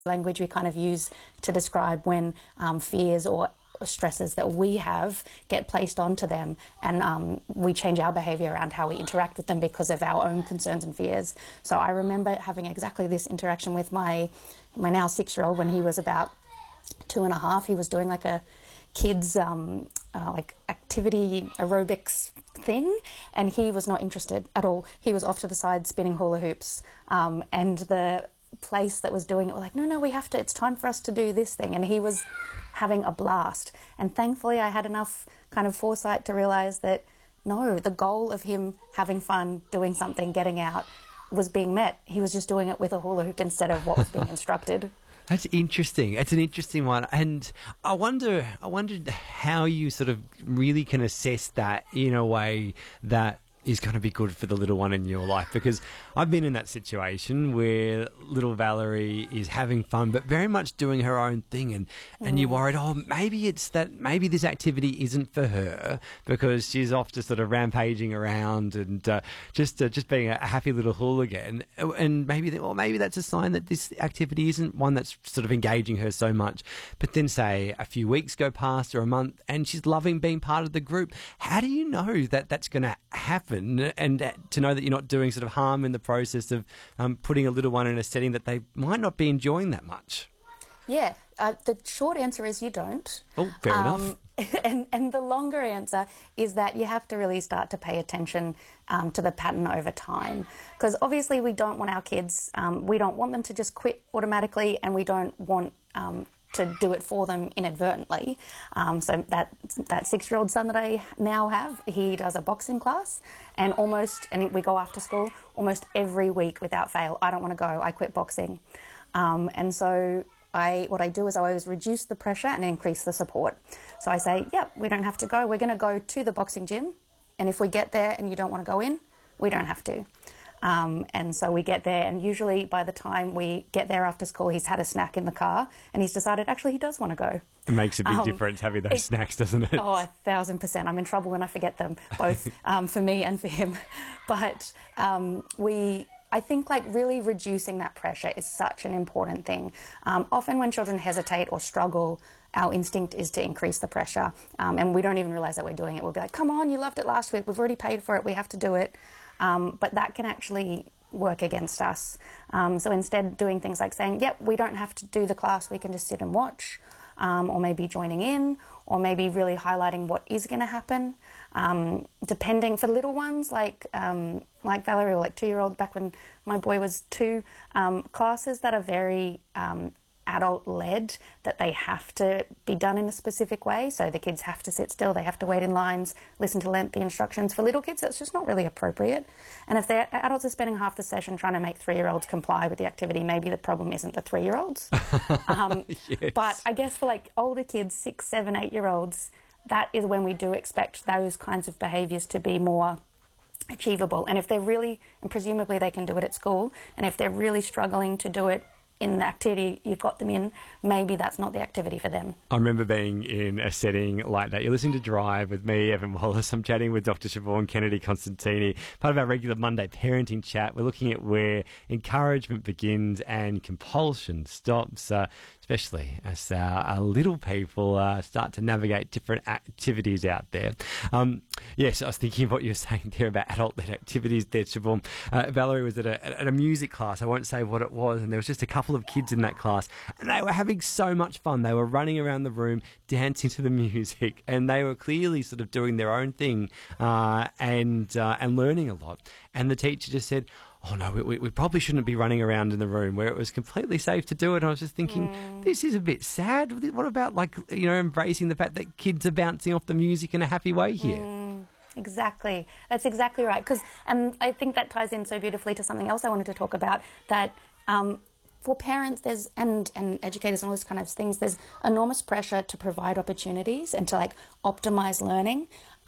language we kind of use to describe when fears or stresses that we have get placed onto them, and we change our behavior around how we interact with them because of our own concerns and fears. So I remember having exactly this interaction with my now 6-year-old when he was about 2.5. He was doing like a kids like activity aerobics thing, and he was not interested at all. He was off to the side spinning hula hoops, and the place that was doing it were like, no, we have to, it's time for us to do this thing. And he was having a blast. And thankfully I had enough kind of foresight to realize that no, the goal of him having fun, doing something, getting out was being met. He was just doing it with a hula hoop instead of what was being instructed. That's interesting. It's an interesting one. And I wondered how you sort of really can assess that in a way that is going to be good for the little one in your life, because I've been in that situation where little Valerie is having fun but very much doing her own thing, and you're worried, maybe this activity isn't for her because she's off just sort of rampaging around and just being a happy little hooligan, and maybe that's a sign that this activity isn't one that's sort of engaging her so much. But then say a few weeks go past or a month and she's loving being part of the group. How do you know that that's going to happen, and to know that you're not doing sort of harm in the process of putting a little one in a setting that they might not be enjoying that much? Yeah, the short answer is you don't. Oh, fair enough. And the longer answer is that you have to really start to pay attention to the pattern over time. Because obviously we don't want our kids, we don't want them to just quit automatically, and we don't want to do it for them inadvertently. So that 6-year-old son that I now have, he does a boxing class, and we go after school almost every week without fail. I don't want to go, I quit boxing. And so what I do is I always reduce the pressure and increase the support. So I say, we don't have to go. We're going to go to the boxing gym. And if we get there and you don't want to go in, we don't have to. And so we get there, and usually by the time we get there after school, he's had a snack in the car and he's decided actually he does want to go. It makes a big difference having those snacks, doesn't it? Oh, 1,000%. I'm in trouble when I forget them, both for me and for him. But I think like really reducing that pressure is such an important thing. Often when children hesitate or struggle, our instinct is to increase the pressure, and we don't even realize that we're doing it. We'll be like, come on, you loved it last week. We've already paid for it. We have to do it. But that can actually work against us. So instead doing things like saying, we don't have to do the class, we can just sit and watch, or maybe joining in, or maybe really highlighting what is going to happen. Depending, for little ones like Valerie, or like 2-year-old, back when my boy was 2, classes that are very adult-led, that they have to be done in a specific way. So the kids have to sit still, they have to wait in lines, listen to lengthy instructions. For little kids, that's just not really appropriate. And if the adults are spending half the session trying to make 3-year-olds comply with the activity, maybe the problem isn't the 3-year-olds. Yes. But I guess for like older kids, 6, 7, 8-year-olds, that is when we do expect those kinds of behaviours to be more achievable. And if they're really, and presumably they can do it at school, and if they're really struggling to do it in the activity you've got them in, maybe that's not the activity for them. I remember being in a setting like that. You're listening to Drive with me, Evan Wallace. I'm chatting with Dr. Siobhan Kennedy-Constantini, part of our regular Monday parenting chat. We're looking at where encouragement begins and compulsion stops, especially as our little people start to navigate different activities out there. Yes, I was thinking of what you were saying there about adult-led activities there, Siobhan. Valerie was at a music class. I won't say what it was, and there was just a couple of kids in that class, and they were having so much fun. They were running around the room, dancing to the music, and they were clearly sort of doing their own thing and learning a lot. And the teacher just said, oh no, we probably shouldn't be running around in the room, where it was completely safe to do it. And I was just thinking, this is a bit sad. What about, like, embracing the fact that kids are bouncing off the music in a happy way here? Exactly. That's exactly right. And I think that ties in so beautifully to something else I wanted to talk about, that for parents and educators and all those kind of things, there's enormous pressure to provide opportunities and to like optimize learning.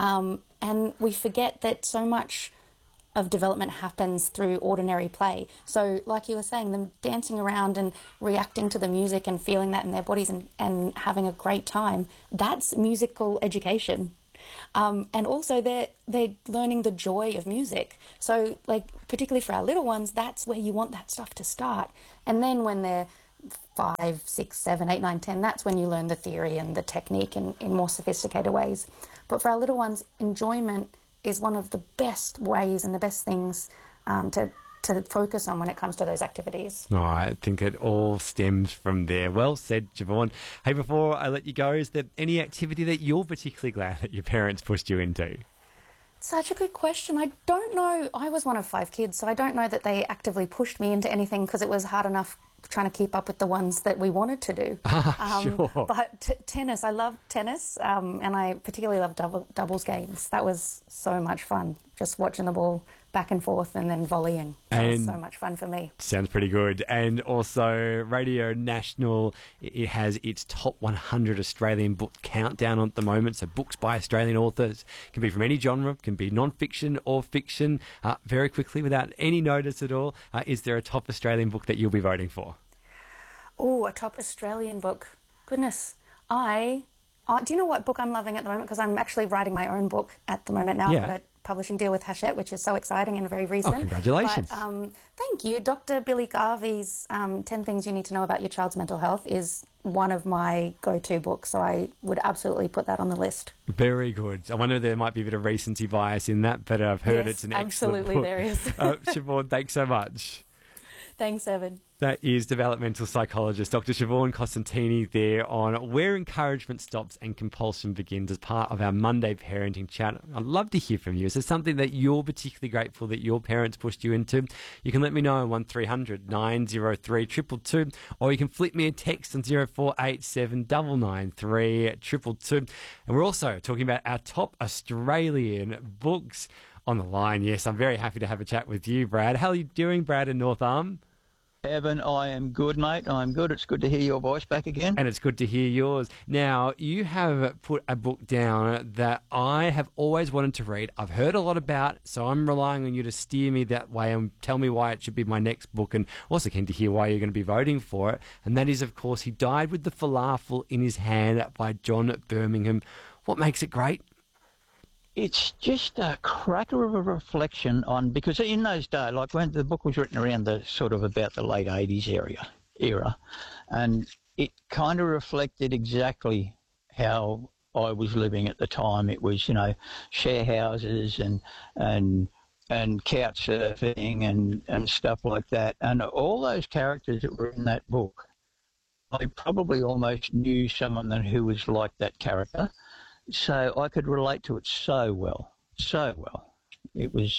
And we forget that so much of development happens through ordinary play. So like you were saying, them dancing around and reacting to the music and feeling that in their bodies and having a great time, that's musical education. And also they're learning the joy of music. So like particularly for our little ones, that's where you want that stuff to start. And then when they're 5, 6, 7, 8, 9, 10, that's when you learn the theory and the technique in more sophisticated ways. But for our little ones, enjoyment is one of the best ways and the best things to focus on when it comes to those activities. Oh, I think it all stems from there. Well said, Siobhan. Hey, before I let you go, is there any activity that you're particularly glad that your parents pushed you into? Such a good question. I don't know. I was one of 5 kids, so I don't know that they actively pushed me into anything because it was hard enough trying to keep up with the ones that we wanted to do. Sure. But tennis, I love tennis, and I particularly love doubles games. That was so much fun, just watching the ball back and forth and then volleying. That was so much fun for me. Sounds pretty good. And also Radio National, it has its top 100 Australian book countdown on at the moment. So books by Australian authors can be from any genre, can be non-fiction or fiction. Very quickly, without any notice at all, is there a top Australian book that you'll be voting for? Oh, a top Australian book. Goodness. Do you know what book I'm loving at the moment? Because I'm actually writing my own book at the moment now. Yeah. I've got a publishing deal with Hachette, which is so exciting and very recent. Oh, congratulations. But, thank you. Dr. Billy Garvey's 10 Things You Need to Know About Your Child's Mental Health is one of my go-to books, so I would absolutely put that on the list. Very good. I wonder if there might be a bit of recency bias in that, but I've heard it's an excellent book. Absolutely there is. Siobhan, thanks so much. Thanks, Evan. That is developmental psychologist Dr. Siobhan Costantini there on where encouragement stops and compulsion begins as part of our Monday parenting chat. I'd love to hear from you. Is there something that you're particularly grateful that your parents pushed you into? You can let me know on 1300 903 222, or you can flip me a text on 0487 993 222. And we're also talking about our top Australian books on the line. Yes, I'm very happy to have a chat with you, Brad. How are you doing, Brad, in North Arm? Evan, I am good, mate. I'm good. It's good to hear your voice back again. And it's good to hear yours. Now, you have put a book down that I have always wanted to read. I've heard a lot about, so I'm relying on you to steer me that way and tell me why it should be my next book, and also keen to hear why you're going to be voting for it. And that is, of course, He Died with the Falafel in His Hand by John Birmingham. What makes it great? It's just a cracker of a reflection on, because in those days, like when the book was written around the sort of about the late 80s era, and it kind of reflected exactly how I was living at the time. It was, share houses and couch surfing and stuff like that. And all those characters that were in that book, I probably almost knew someone who was like that character. So I could relate to it so well. It was,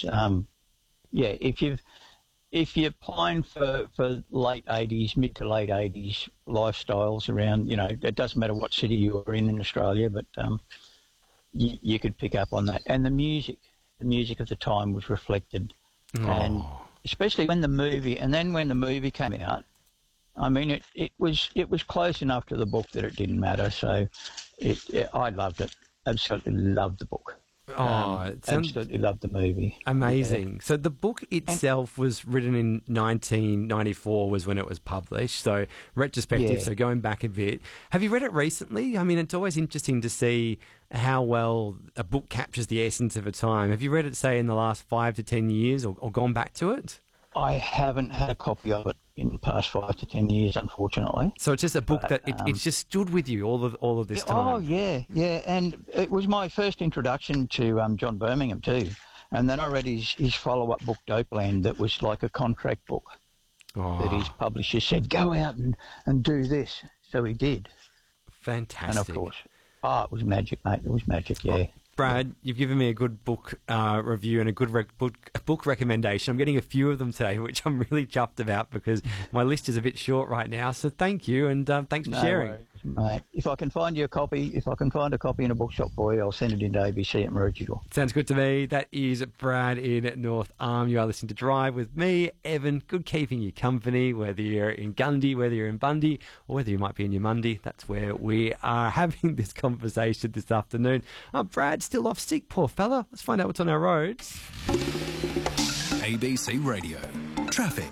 if you're pine for late 80s, mid to late 80s lifestyles around, it doesn't matter what city you were in Australia, but you could pick up on that. And the music of the time was reflected. Oh. And especially when the movie came out, I mean, it was close enough to the book that it didn't matter. So I loved it. Absolutely loved the book. Absolutely loved the movie. Amazing. Yeah. So the book itself was written in 1994 was when it was published. So retrospective, so going back a bit. Have you read it recently? I mean, it's always interesting to see how well a book captures the essence of a time. Have you read it, say, in the last 5 to 10 years or gone back to it? I haven't had a copy of it in the past 5 to 10 years, unfortunately. So it's just a book that it's just stood with you all of this time. Oh yeah, and it was my first introduction to John Birmingham too, and then I read his follow-up book Dopeland, that was like a contract book that his publisher said, go out and do this, so he did. Fantastic. And of course, it was magic, mate. It was magic, yeah. Brad, you've given me a good book review and a good book recommendation. I'm getting a few of them today, which I'm really chuffed about because my list is a bit short right now. So thank you, and thanks for sharing. Worries, mate. If I can find a copy in a bookshop for you, I'll send it into ABC at Maroochydore. Sounds good to me. That is Brad in North Arm. You are listening to Drive with me, Evan. Good keeping you company, whether you're in Gundy, whether you're in Bundy, or whether you might be in your Mundy. That's where we are having this conversation this afternoon. Brad, still off sick, poor fella. Let's find out what's on our roads. ABC Radio. Traffic.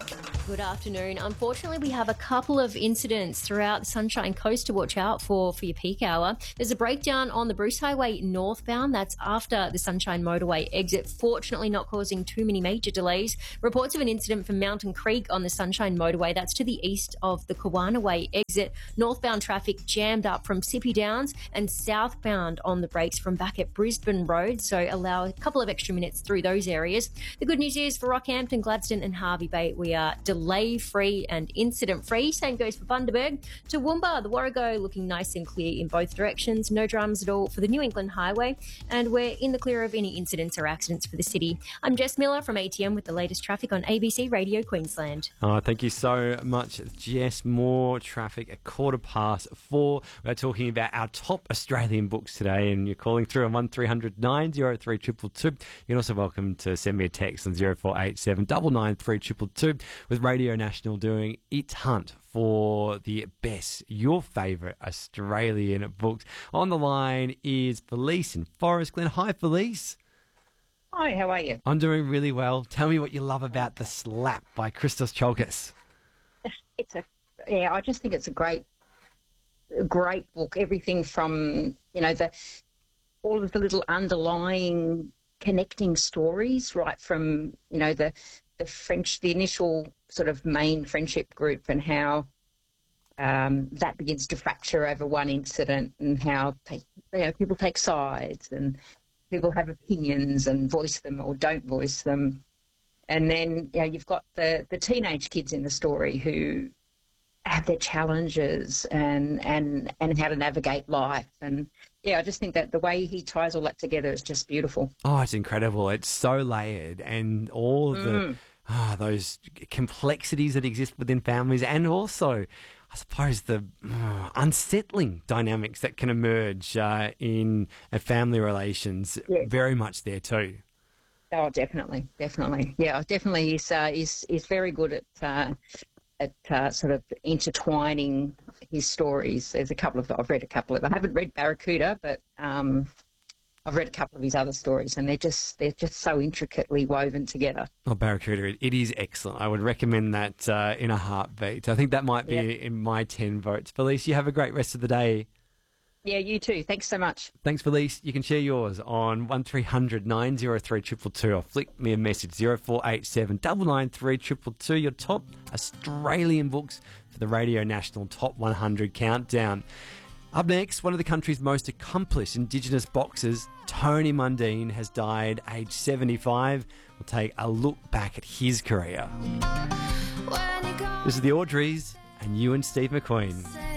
Good afternoon. Unfortunately, we have a couple of incidents throughout the Sunshine Coast to watch out for your peak hour. There's a breakdown on the Bruce Highway northbound. That's after the Sunshine Motorway exit. Fortunately, not causing too many major delays. Reports of an incident from Mountain Creek on the Sunshine Motorway. That's to the east of the Kawana Way exit. Northbound traffic jammed up from Sippy Downs and southbound on the brakes from back at Brisbane Road. So allow a couple of extra minutes through those areas. The good news is for Rockhampton, Gladstone and Harvey Bay, we are delay-free and incident-free. Same goes for Bundaberg. Toowoomba, the Warrego, looking nice and clear in both directions. No dramas at all for the New England Highway. And we're in the clear of any incidents or accidents for the city. I'm Jess Miller from ATM with the latest traffic on ABC Radio Queensland. Oh, thank you so much, Jess. More traffic at 4:15. We're talking about our top Australian books today, and you're calling through on 1300 903 222. You're also welcome to send me a text on 0487 993 222 with Radio National doing its hunt for the best, your favourite Australian books. On the line is Felice in Forest Glen. Hi, Felice. Hi, how are you? I'm doing really well. Tell me what you love about The Slap by Christos Tsiolkas. I just think it's a great book. Everything from, all of the little underlying connecting stories, right from, the initial sort of main friendship group and how that begins to fracture over one incident, and how people take sides and people have opinions and voice them or don't voice them. And then you've got the teenage kids in the story who have their challenges and how to navigate life. And I just think that the way he ties all that together is just beautiful. Oh, it's incredible. It's so layered, and all of those complexities that exist within families, and also, I suppose, the unsettling dynamics that can emerge in family relations. Yeah. Very much there too. Oh, definitely. Yeah, definitely. He's very good at sort of intertwining his stories. There's I've read a couple of. I haven't read Barracuda, but I've read a couple of his other stories, and they're just so intricately woven together. Oh, Barracuda, it is excellent. I would recommend that in a heartbeat. I think that might be in my 10 votes. Felice, you have a great rest of the day. Yeah, you too. Thanks so much. Thanks, Felice. You can share yours on 1300 903 222 or flick me a message 0487 993 222. Your top Australian books for the Radio National Top 100 Countdown. Up next, one of the country's most accomplished Indigenous boxers, Tony Mundine, has died aged 75. We'll take a look back at his career. This is the Audreys and you and Steve McQueen.